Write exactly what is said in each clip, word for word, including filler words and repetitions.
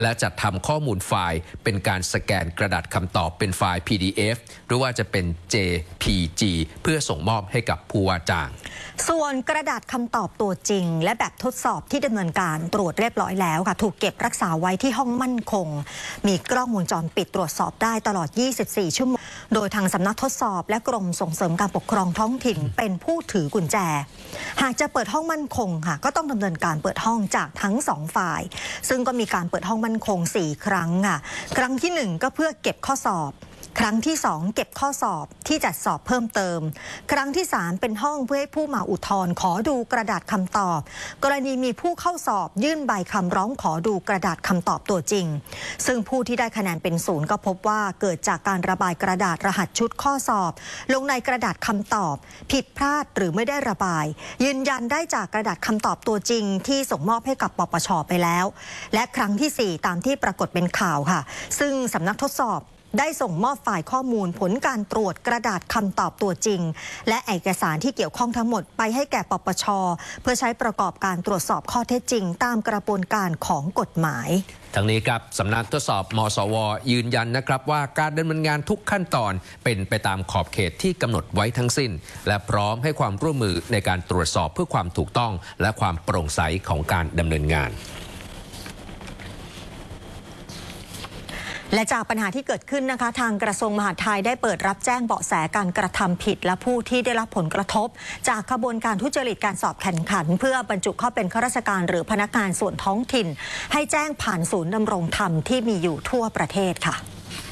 และจัดทำข้อมูลไฟล์เป็นการสแกนกระดาษคำตอบเป็นไฟล์ พี ดี เอฟ หรือว่าจะเป็น เจ พี จี เพื่อส่งมอบให้กับผู้ว่าจ้างส่วนกระดาษคำตอบตัวจริงและแบบทดสอบที่ดำเนินการตรวจเรียบร้อยแล้วค่ะถูกเก็บรักษาไว้ที่ห้องมั่นคงมีกล้องวงจรปิดตรวจสอบได้ตลอดยี่สิบสี่ชั่วโมงโดยทางสำนักทดสอบและกรมส่งเสริมการปกครองท้องถิ่นเป็นผู้ถือกุญแจหากจะเปิดห้องมั่นคงค่ะก็ต้องดำเนินการเปิดห้องจากทั้งสองฝ่ายซึ่งก็มีการเปิดห้องมั่นคงสี่ครั้งค่ะครั้งที่หนึ่งก็เพื่อเก็บข้อสอบครั้งที่สองเก็บข้อสอบที่จัดสอบเพิ่มเติมครั้งที่สามเป็นห้องเพื่อให้ผู้มาอุทธรณ์ขอดูกระดาษคำตอบกรณีมีผู้เข้าสอบยื่นใบคำร้องขอดูกระดาษคำตอบตัวจริงซึ่งผู้ที่ได้คะแนนเป็นศูนย์ก็พบว่าเกิดจากการระบายกระดาษรหัสชุดข้อสอบลงในกระดาษคำตอบผิดพลาดหรือไม่ได้ระบายยืนยันได้จากกระดาษคำตอบตัวจริงที่ส่งมอบให้กับปปช.ไปแล้วและครั้งที่สี่ตามที่ปรากฏเป็นข่าวค่ะซึ่งสำนักทดสอบได้ส่งมอบฝ่ายข้อมูลผลการตรวจกระดาษคำตอบตัวจริงและเอกสารที่เกี่ยวข้องทั้งหมดไปให้แก่ปปช.เพื่อใช้ประกอบการตรวจสอบข้อเท็จจริงตามกระบวนการของกฎหมายทั้งนี้ครับสำนักทดสอบมสว.ยืนยันนะครับว่าการดำเนินงานทุกขั้นตอนเป็นไปตามขอบเขตที่กำหนดไว้ทั้งสิ้นและพร้อมให้ความร่วมมือในการตรวจสอบเพื่อความถูกต้องและความโปร่งใสของการดำเนินงานและจากปัญหาที่เกิดขึ้นนะคะทางกระทรวงมหาดไทยได้เปิดรับแจ้งเบาะแสการกระทำผิดและผู้ที่ได้รับผลกระทบจากขบวนการทุจริตการสอบแข่งขันเพื่อบรรจุเข้าเป็นข้าราชการหรือพนักงานส่วนท้องถิ่นให้แจ้งผ่านศูนย์ดำรงธรรมที่มีอยู่ทั่วประเทศค่ะ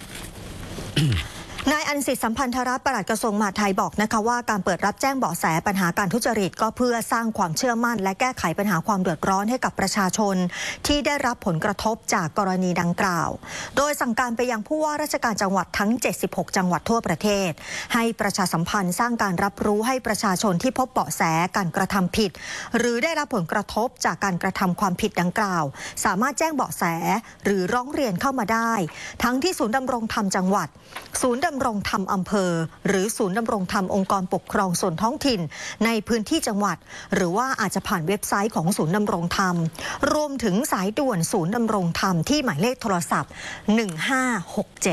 นายอันสิทธิสัมพันธรัตน์ปลัดกระทรวงมหาดไทยบอกนะคะว่าการเปิดรับแจ้งเบาะแสปัญหาการทุจริตก็เพื่อสร้างความเชื่อมั่นและแก้ไขปัญหาความเดือดร้อนให้กับประชาชนที่ได้รับผลกระทบจากกรณีดังกล่าวโดยสั่งการไปยังผู้ว่าราชการจังหวัดทั้งเจ็ดสิบหกจังหวัดทั่วประเทศให้ประชาสัมพันธ์สร้างการรับรู้ให้ประชาชนที่พบเบาะแสการกระทำผิดหรือได้รับผลกระทบจากการกระทำความผิดดังกล่าวสามารถแจ้งเบาะแสหรือร้องเรียนเข้ามาได้ทั้งที่ศูนย์ดำรงธรรมจังหวัดศูนย์ดำรงธรรมอำเภอหรือศูนย์ดำรงธรรมองค์กรปกครองส่วนท้องถิ่นในพื้นที่จังหวัดหรือว่าอาจจะผ่านเว็บไซต์ของศูนย์ดำรงธรรมรวมถึงสายด่วนศูนย์ดำรงธรรมที่หมายเลขโทรศัพท์หนึ่งห้าหกเจ็ด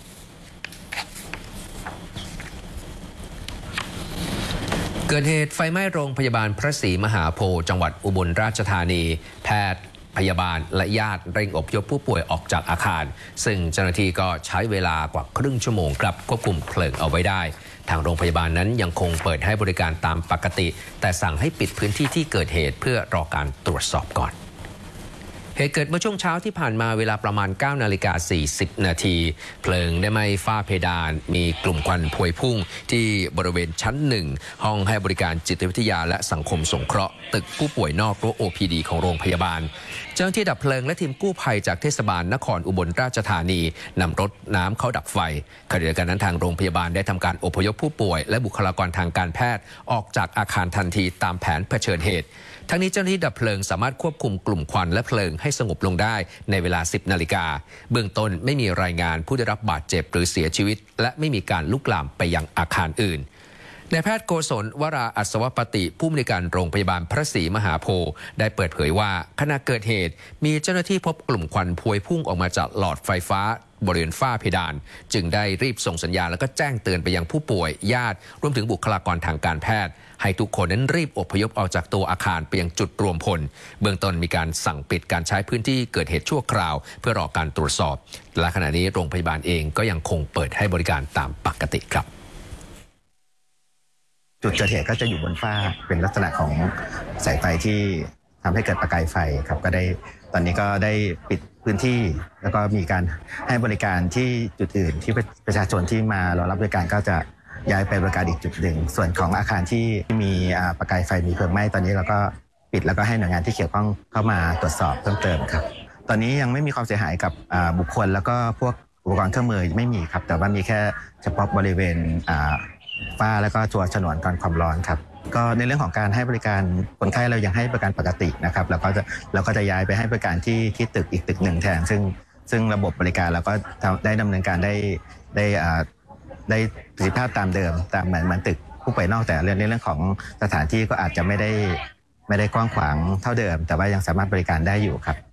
เกิดเหตุไฟไหม้โรงพยาบาลพระศรีมหาโพธิ์จังหวัดอุบลราชธานีแพทย์พยาบาลและญาติเร่งอพยพผู้ป่วยออกจากอาคารซึ่งเจ้าหน้าที่ก็ใช้เวลากว่าครึ่งชั่วโมงครับควบคุมเพลิงเอาไว้ได้ทางโรงพยาบาลนั้นยังคงเปิดให้บริการตามปกติแต่สั่งให้ปิดพื้นที่ที่เกิดเหตุเพื่อรอการตรวจสอบก่อนเหตุเกิดเมื่อช่วงเช้าที่ผ่านมาเวลาประมาณ เก้านาฬิกาสี่สิบนาทีเพลิงได้ไหม้ฝ้าเพดานมีกลุ่มควันพวยพุ่งที่บริเวณชั้นหนึ่งห้องให้บริการจิตวิทยาและสังคมสงเคราะห์ตึกผู้ป่วยนอกรั้ว โอ พี ดี ของโรงพยาบาลเจ้าหน้าที่ดับเพลิงและทีมกู้ภัยจากเทศบาลนครอุบลราชธานีนำรถน้ำเข้าดับไฟขณะเดียวกันนั้นทางโรงพยาบาลได้ทำการอพยพผู้ป่วยและบุคลากรทางการแพทย์ออกจากอาคารทันทีตามแผนเผชิญเหตุทั้งนี้เจ้าหน้าที่ดับเพลิงสามารถควบคุมกลุ่มควันและเพลิงให้สงบลงได้ในเวลา สิบนาฬิกาเบื้องต้นไม่มีรายงานผู้ได้รับบาดเจ็บหรือเสียชีวิตและไม่มีการลุกลามไปยังอาคารอื่นนายแพทย์โกศลวราอัศวปติผู้อำนวยการโรงพยาบาลพระศรีมหาโพธิ์ได้เปิดเผยว่าขณะเกิดเหตุมีเจ้าหน้าที่พบกลุ่มควันพวยพุ่งออกมาจากหลอดไฟฟ้าบริเวณฝ้าเพดานจึงได้รีบส่งสัญญาณแล้วก็แจ้งเตือนไปยังผู้ป่วยญาติรวมถึงบุคลากรทางการแพทย์ให้ทุกคนนั้นรีบอพยพออกจากตัวอาคารไปยังจุดรวมพลเบื้องต้นมีการสั่งปิดการใช้พื้นที่เกิดเหตุชั่วคราวเพื่อรอการตรวจสอบและขณะนี้โรงพยาบาลเองก็ยังคงเปิดให้บริการตามปกติครับจุดเกิดเหตุก็จะอยู่บนฝ้าเป็นลักษณะของสายไฟที่ทำให้เกิดประกายไฟครับก็ได้ตอนนี้ก็ได้ปิดพื้นที่แล้วก็มีการให้บริการที่จุดอื่นที่ประชาชนที่มารอรับบริการก็จะย้ายไปบริการอีกจุดหนึ่งส่วนของอาคารที่มีประกายไฟมีเพลิงไหม้ตอนนี้เราก็ปิดแล้วก็ให้หน่วยงานที่เกี่ยวข้องเข้ามาตรวจสอบเพิ่มเติมครับตอนนี้ยังไม่มีความเสียหายกับบุคคลแล้วก็พวกอุปกรณ์เครื่องมือไม่มีครับแต่ว่ามีแค่เฉพาะบริเวณฝ้าแล้วก็ตัวฉนวนกันความร้อนครับก็ในเรื่องของการให้บริการคนไข้เรายังให้บริการปกตินะครับเราก็จะเราก็จะย้ายไปให้บริการที่ที่ตึกอีกตึกหนึ่งแทนซึ่งซึ่งระบบบริการเราก็ได้ดำเนินการได้ได้ได้ประสิทธิภาพตามเดิมตามเหมือนเหมือนตึกผู้ป่วยนอกแต่เรื่องในเรื่องของสถานที่ก็อาจจะไม่ได้ไม่ได้กว้างขวางเท่าเดิมแต่ว่ายังสามารถบริการได้อยู่ครับ